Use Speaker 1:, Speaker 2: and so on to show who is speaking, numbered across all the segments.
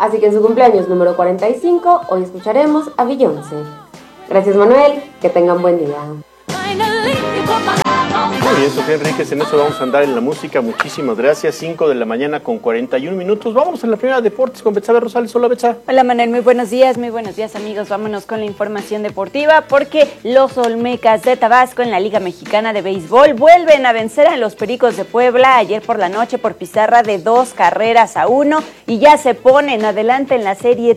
Speaker 1: Así que en su cumpleaños número 45, hoy escucharemos a Beyoncé. Gracias, Manuel, que tengan buen día.
Speaker 2: Muy bien, Sofía Enríquez, en eso vamos a andar en la música. Muchísimas gracias. 5 de la mañana con 41 minutos. Vámonos a la primera de deportes con Betsabe Rosales. Hola, Betsa.
Speaker 3: Hola, Manuel, muy buenos días, amigos. Vámonos con la información deportiva porque los Olmecas de Tabasco en la Liga Mexicana de Béisbol vuelven a vencer a los Pericos de Puebla ayer por la noche por pizarra de 2-1 y ya se ponen adelante en la serie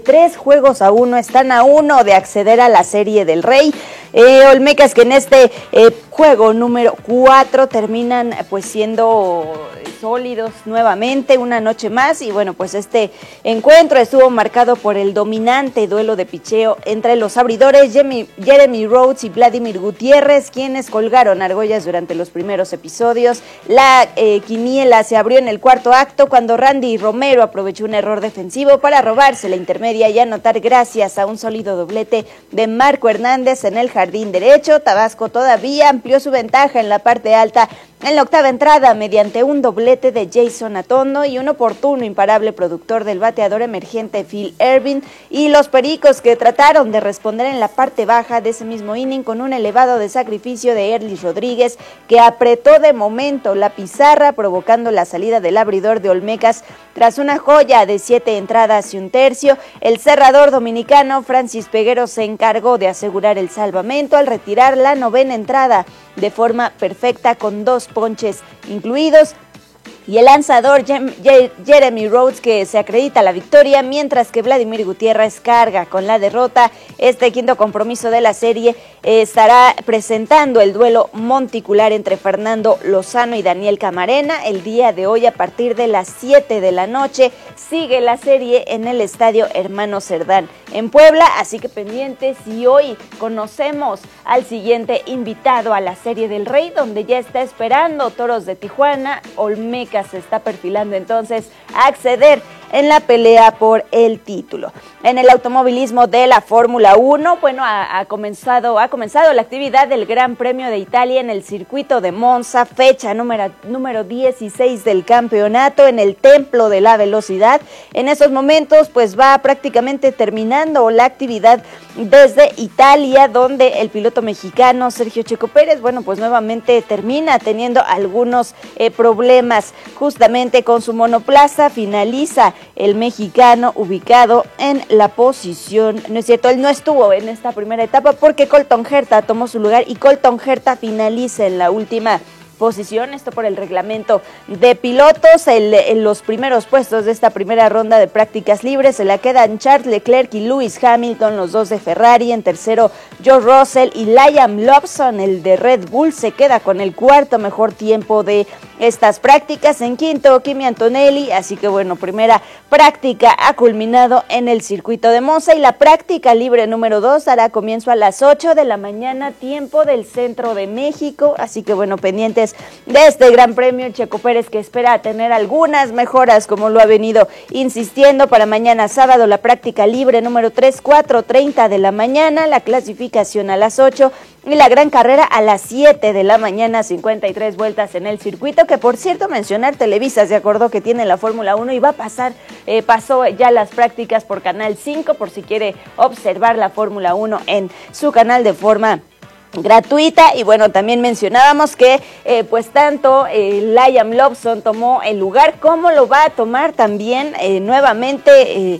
Speaker 3: 3-1. Están a 1 de acceder a la Serie del Rey. Olmecas que en este juego número 4 terminan pues siendo sólidos nuevamente una noche más y bueno, pues este encuentro estuvo marcado por el dominante duelo de picheo entre los abridores Jeremy Rhodes y Vladimir Gutiérrez, quienes colgaron argollas durante los primeros episodios. La quiniela se abrió en el cuarto acto cuando Randy Romero aprovechó un error defensivo para robarse la intermedia y anotar gracias a un sólido doblete de Marco Hernández en el jardín derecho. Tabasco todavía amplió su ventaja en la parte alta en la octava entrada mediante un doblete de Jason Atondo y un oportuno imparable productor del bateador emergente Phil Ervin, y los Pericos que trataron de responder en la parte baja de ese mismo inning con un elevado de sacrificio de Erlis Rodríguez que apretó de momento la pizarra provocando la salida del abridor de Olmecas tras una joya de 7 entradas y un tercio. El cerrador dominicano Francis Peguero se encargó de asegurar el salvamento al retirar la novena entrada de forma perfecta con 2 ponches incluidos, y el lanzador Jeremy Rhodes que se acredita la victoria, mientras que Vladimir Gutiérrez carga con la derrota. Este quinto compromiso de la serie estará presentando el duelo monticular entre Fernando Lozano y Daniel Camarena el día de hoy a partir de las 7 de la noche. Sigue la serie en el Estadio Hermano Cerdán en Puebla, así que pendientes, y hoy conocemos al siguiente invitado a la Serie del Rey, donde ya está esperando Toros de Tijuana. Olmecas se está perfilando entonces a acceder en la pelea por el título. En el automovilismo de la Fórmula 1, bueno, ha comenzado la actividad del Gran Premio de Italia en el circuito de Monza, fecha número 16 del campeonato en el Templo de la Velocidad. En esos momentos pues va prácticamente terminando la actividad desde Italia, donde el piloto mexicano Sergio Checo Pérez, bueno, pues nuevamente termina teniendo algunos problemas justamente con su monoplaza. Finaliza el mexicano ubicado en la posición, no es cierto, él no estuvo en esta primera etapa porque Colton Herta tomó su lugar y Colton Herta finaliza en la última posición, esto por el reglamento de pilotos. En los primeros puestos de esta primera ronda de prácticas libres se la quedan Charles Leclerc y Lewis Hamilton, los dos de Ferrari. En tercero, George Russell y Liam Lawson, el de Red Bull, se queda con el cuarto mejor tiempo de estas prácticas. En quinto, Kimi Antonelli, así que bueno, primera práctica ha culminado en el circuito de Monza, y la práctica libre número 2 dará comienzo a las 8 de la mañana, tiempo del centro de México, así que bueno, pendientes de este Gran Premio. Checo Pérez que espera tener algunas mejoras, como lo ha venido insistiendo. Para mañana sábado la práctica libre número 3, 4:30 de la mañana, la clasificación a las 8 y la gran carrera a las 7 de la mañana, 53 vueltas en el circuito, que por cierto mencionar, Televisa se acordó que tiene la Fórmula 1 y va a pasó ya las prácticas por Canal 5, por si quiere observar la Fórmula 1 en su canal de forma gratuita. Y bueno, también mencionábamos que pues tanto Liam Lawson tomó el lugar, como lo va a tomar también nuevamente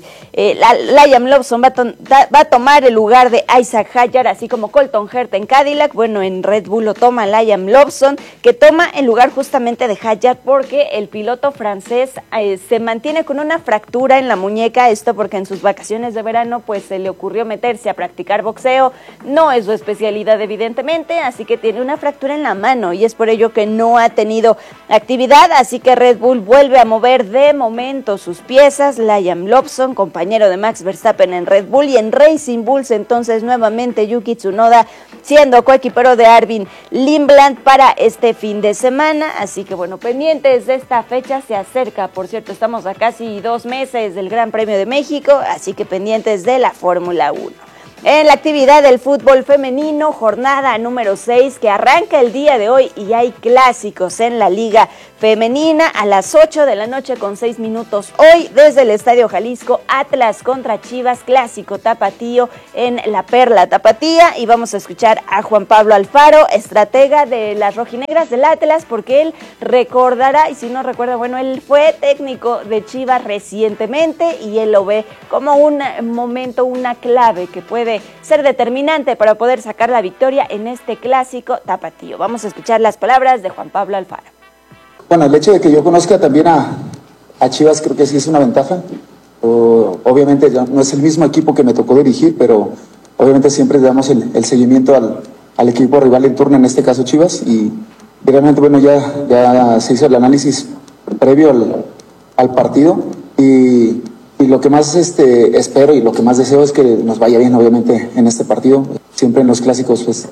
Speaker 3: Liam Lawson va a tomar el lugar de Isaac Hadjar, así como Colton Herta en Cadillac. Bueno, en Red Bull lo toma Liam Lawson, que toma el lugar justamente de Hadjar porque el piloto francés se mantiene con una fractura en la muñeca, esto porque en sus vacaciones de verano pues se le ocurrió meterse a practicar boxeo, no es su especialidad evidentemente, así que tiene una fractura en la mano y es por ello que no ha tenido actividad, así que Red Bull vuelve a mover de momento sus piezas. Liam Lawson, compañero de Max Verstappen en Red Bull, y en Racing Bulls entonces nuevamente Yuki Tsunoda siendo coequipero de Arvin Lindblad para este fin de semana, así que bueno, pendientes de esta fecha, se acerca, por cierto, estamos a casi 2 meses del Gran Premio de México, así que pendientes de la Fórmula 1. En la actividad del fútbol femenino, jornada número 6 que arranca el día de hoy y hay clásicos en la Liga Femenina a las 8 de la noche con 6 minutos. Hoy desde el Estadio Jalisco, Atlas contra Chivas, clásico tapatío en la Perla Tapatía, y vamos a escuchar a Juan Pablo Alfaro, estratega de las rojinegras del Atlas, porque él recordará, y si no recuerda, bueno, él fue técnico de Chivas recientemente y él lo ve como un momento, una clave que puede ser determinante para poder sacar la victoria en este clásico tapatío. Vamos a escuchar las palabras de Juan Pablo Alfaro.
Speaker 4: Bueno, el hecho de que yo conozca también a Chivas creo que sí es una ventaja. Obviamente no es el mismo equipo que me tocó dirigir, pero obviamente siempre le damos el seguimiento al equipo rival en turno, en este caso Chivas, y realmente bueno, ya se hizo el análisis previo al partido, y lo que más espero y lo que más deseo es que nos vaya bien obviamente en este partido. Siempre en los clásicos pues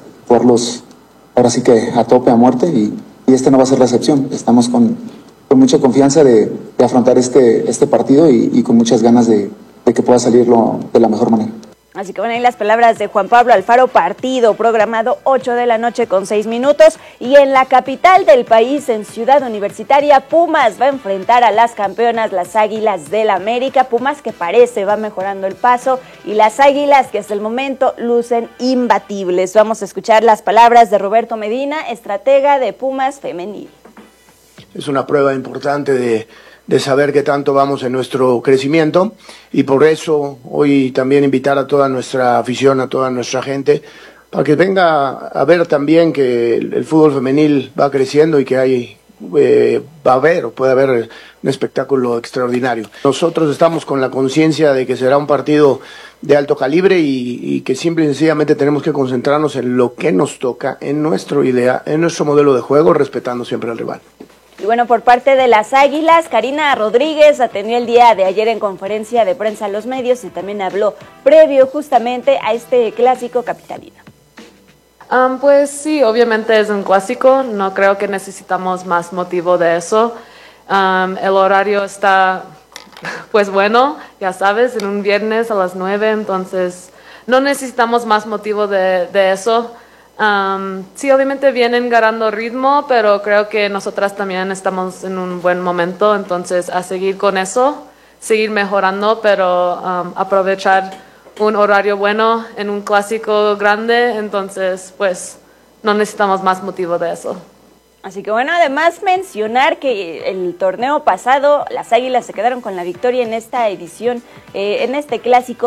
Speaker 4: ahora sí que a tope, a muerte, y este no va a ser la excepción. Estamos con mucha confianza de afrontar este partido y con muchas ganas de que pueda salirlo de la mejor manera.
Speaker 3: Así que bueno, ahí las palabras de Juan Pablo Alfaro. Partido programado 8 de la noche con 6 minutos. Y en la capital del país, en Ciudad Universitaria, Pumas va a enfrentar a las campeonas, las Águilas del América. Pumas que parece va mejorando el paso, y las Águilas que hasta el momento lucen imbatibles. Vamos a escuchar las palabras de Roberto Medina, estratega de Pumas Femenil.
Speaker 5: Es una prueba importante de saber qué tanto vamos en nuestro crecimiento, y por eso hoy también invitar a toda nuestra afición, a toda nuestra gente, para que venga a ver también que el fútbol femenil va creciendo y que va a haber o puede haber un espectáculo extraordinario. Nosotros estamos con la conciencia de que será un partido de alto calibre y que simple y sencillamente tenemos que concentrarnos en lo que nos toca, en nuestra idea, en nuestro modelo de juego, respetando siempre al rival.
Speaker 3: Y bueno, por parte de las Águilas, Karina Rodríguez atendió el día de ayer en conferencia de prensa a los medios y también habló previo justamente a este clásico capitalino.
Speaker 6: Pues sí, obviamente es un clásico, no creo que necesitamos más motivo de eso. El horario está pues bueno, ya sabes, en un viernes a las 9, entonces no necesitamos más motivo de eso. Sí, obviamente vienen ganando ritmo, pero creo que nosotras también estamos en un buen momento, entonces a seguir con eso, seguir mejorando, pero aprovechar un horario bueno en un clásico grande, entonces pues no necesitamos más motivo de eso.
Speaker 3: Así que bueno, además mencionar que el torneo pasado las Águilas se quedaron con la victoria en esta edición, en este clásico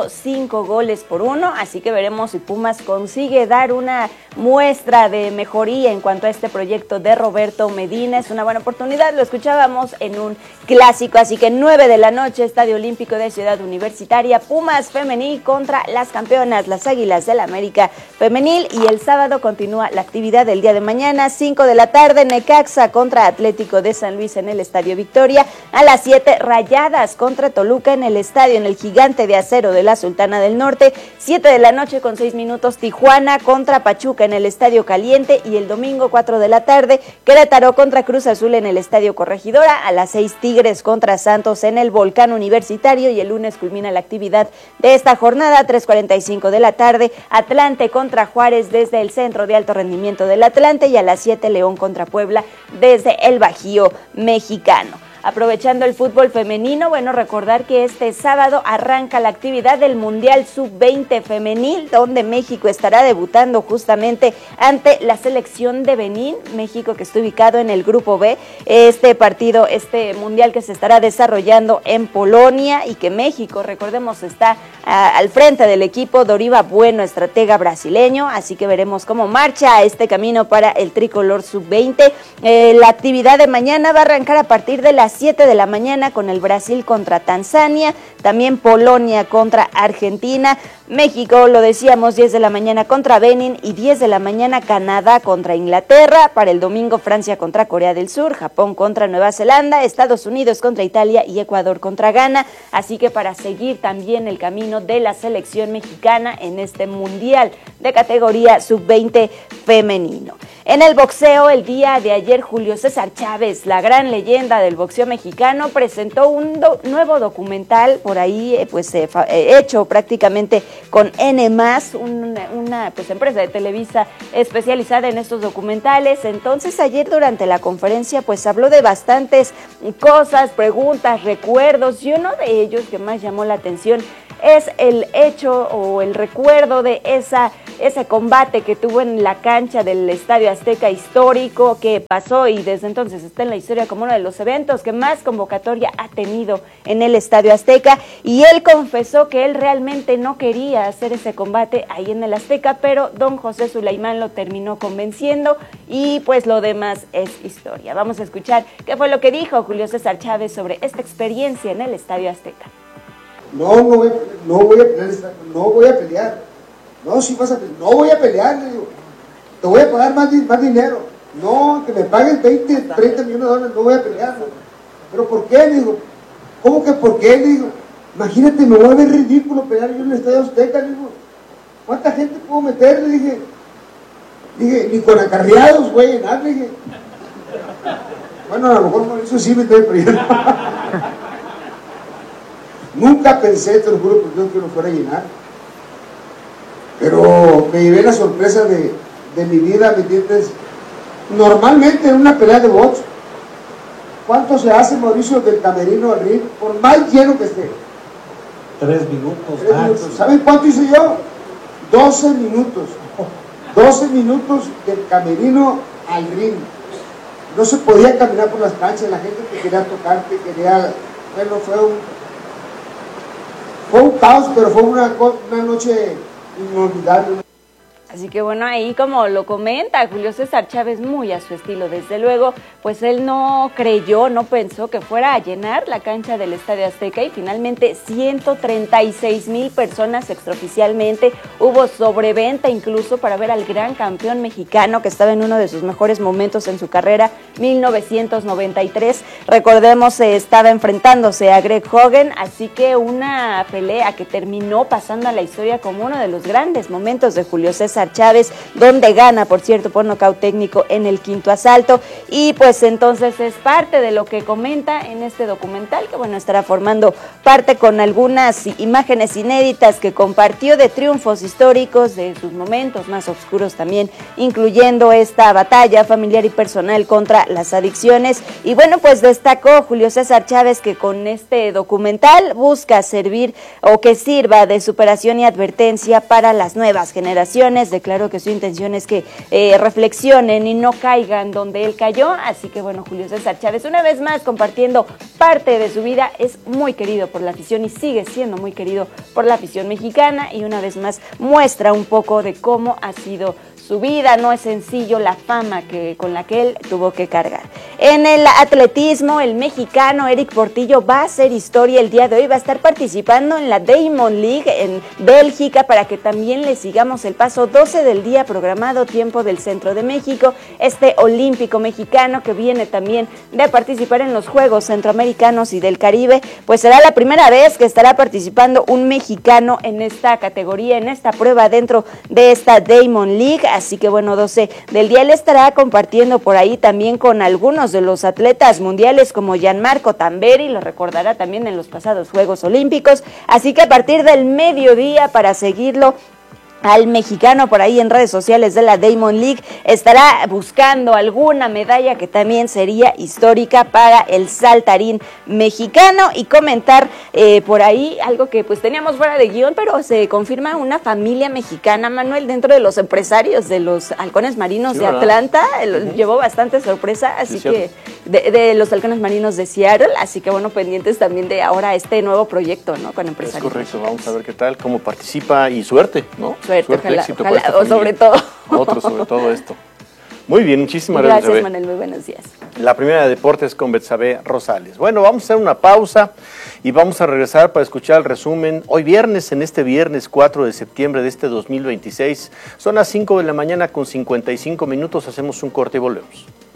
Speaker 3: 5-1, así que veremos si Pumas consigue dar una muestra de mejoría en cuanto a este proyecto de Roberto Medina. Es una buena oportunidad, lo escuchábamos en un clásico, así que 9 de la noche, Estadio Olímpico de Ciudad Universitaria, Pumas femenil contra las campeonas, las Águilas del América femenil, y el sábado continúa la actividad del día de mañana, 5 de la tarde, Necaxa contra Atlético de San Luis en el Estadio Victoria. A las 7, Rayadas contra Toluca en el estadio, en el Gigante de Acero de la Sultana del Norte. 7 de la noche con 6 minutos, Tijuana contra Pachuca en el Estadio Caliente. Y el domingo, 4 de la tarde, Querétaro contra Cruz Azul en el Estadio Corregidora. A las 6, Tigres contra Santos en el Volcán Universitario. Y el lunes culmina la actividad de esta jornada, 3:45 de la tarde, Atlante contra Juárez desde el Centro de Alto Rendimiento del Atlante. Y a las 7, León contra Puebla desde el Bajío mexicano. Aprovechando el fútbol femenino, bueno, recordar que este sábado arranca la actividad del Mundial Sub-20 femenil, donde México estará debutando justamente ante la selección de Benín, México que está ubicado en el grupo B. Este mundial que se estará desarrollando en Polonia, y que México, recordemos, está al frente del equipo Doriva Bueno, estratega brasileño, así que veremos cómo marcha este camino para el tricolor Sub-20. La actividad de mañana va a arrancar a partir de las 7 de la mañana con el Brasil contra Tanzania, también Polonia contra Argentina, México, lo decíamos, 10 de la mañana contra Benin y 10 de la mañana Canadá contra Inglaterra. Para el domingo, Francia contra Corea del Sur, Japón contra Nueva Zelanda, Estados Unidos contra Italia y Ecuador contra Ghana. Así que para seguir también el camino de la selección mexicana en este mundial de categoría sub-20 femenino. En el boxeo, el día de ayer, Julio César Chávez, la gran leyenda del boxeo mexicano, presentó un nuevo documental por ahí, hecho prácticamente con N+, una pues, empresa de Televisa especializada en estos documentales. Entonces ayer durante la conferencia pues habló de bastantes cosas, preguntas, recuerdos, y uno de ellos que más llamó la atención es el hecho o el recuerdo de ese combate que tuvo en la cancha del Estadio Azteca histórico, que pasó y desde entonces está en la historia como uno de los eventos que más convocatoria ha tenido en el Estadio Azteca, y él confesó que él realmente no quería hacer ese combate ahí en el Azteca, pero don José Sulaimán lo terminó convenciendo y pues lo demás es historia. Vamos a escuchar qué fue lo que dijo Julio César Chávez sobre esta experiencia en el Estadio Azteca.
Speaker 7: No voy a pelear. No, si vas a pelear. No voy a pelear, le digo. Te voy a pagar más dinero. No, que me pagues 20, 30 millones de dólares, no voy a pelear. ¿No? ¿Pero por qué? Le digo. ¿Cómo que por qué? Le digo. Imagínate, me voy a ver ridículo pelear yo en el Estadio Azteca, le digo. ¿Cuánta gente puedo meter? Le dije, ni con acarreados, güey, nada, le dije. Bueno, a lo mejor por eso sí me estoy perdiendo. Nunca pensé, te lo juro por Dios, que lo fuera a llenar. Pero me llevé la sorpresa de mi vida, ¿me entiendes? Normalmente en una pelea de box, ¿cuánto se hace, Mauricio, del camerino al ring? Por más lleno que esté.
Speaker 8: 3 minutos.
Speaker 7: 3 minutos. ¿Saben cuánto hice yo? 12 minutos. 12 minutos del camerino al ring. No se podía caminar por las canchas, la gente te quería tocar, te quería... Bueno, fue un caos, pero fue una noche inolvidable.
Speaker 3: Así que bueno, ahí como lo comenta Julio César Chávez, muy a su estilo, desde luego, pues él no creyó, no pensó que fuera a llenar la cancha del Estadio Azteca, y finalmente 136,000 personas extraoficialmente. Hubo sobreventa incluso para ver al gran campeón mexicano que estaba en uno de sus mejores momentos en su carrera, 1993. Recordemos, estaba enfrentándose a Greg Hogan, así que una pelea que terminó pasando a la historia como uno de los grandes momentos de Julio César Chávez, donde gana, por cierto, por nocaut técnico en el 5º asalto. Y pues entonces es parte de lo que comenta en este documental, que bueno, estará formando parte con algunas imágenes inéditas que compartió de triunfos históricos, de sus momentos más oscuros también, incluyendo esta batalla familiar y personal contra las adicciones. Y bueno, pues destacó Julio César Chávez que con este documental busca servir o que sirva de superación y advertencia para las nuevas generaciones. Declaró que su intención es que reflexionen y no caigan donde él cayó. Así que bueno, Julio César Chávez, una vez más compartiendo parte de su vida, es muy querido por la afición y sigue siendo muy querido por la afición mexicana, y una vez más muestra un poco de cómo ha sido su vida. No es sencillo la fama con la que él tuvo que cargar. En el atletismo, el mexicano Eric Portillo va a hacer historia el día de hoy, va a estar participando en la Diamond League en Bélgica, para que también le sigamos el paso. 12 del día programado, tiempo del centro de México. Este olímpico mexicano que viene también de participar en los Juegos Centroamericanos y del Caribe, pues será la primera vez que estará participando un mexicano en esta categoría, en esta prueba dentro de esta Diamond League. Así que bueno, 12 del día él estará compartiendo por ahí también con algunos de los atletas mundiales como Gianmarco Tamberi, lo recordará también en los pasados Juegos Olímpicos. Así que a partir del mediodía, para seguirlo al mexicano por ahí en redes sociales de la Diamond League, estará buscando alguna medalla que también sería histórica para el saltarín mexicano. Y comentar por ahí algo que pues teníamos fuera de guión, pero se confirma una familia mexicana, Manuel, dentro de los empresarios de los halcones marinos, sí, de Atlanta. Llevó bastante sorpresa, así sí, que de los halcones marinos de Seattle, así que bueno, pendientes también de ahora este nuevo proyecto, ¿no? Con empresarios.
Speaker 2: Es correcto, vamos a ver qué tal, cómo participa, y suerte, ¿no?
Speaker 3: Suerte, ojalá,
Speaker 2: éxito
Speaker 3: ojalá,
Speaker 2: para esta
Speaker 3: sobre todo.
Speaker 2: Otro, sobre todo esto. Muy bien, muchísimas gracias.
Speaker 3: Gracias, Manuel, muy buenos días.
Speaker 2: La primera de deportes con Betsabe Rosales. Bueno, vamos a hacer una pausa y vamos a regresar para escuchar el resumen. Hoy viernes, en este viernes 4 de septiembre de este 2026, son las 5 de la mañana con 55 minutos, hacemos un corte y volvemos.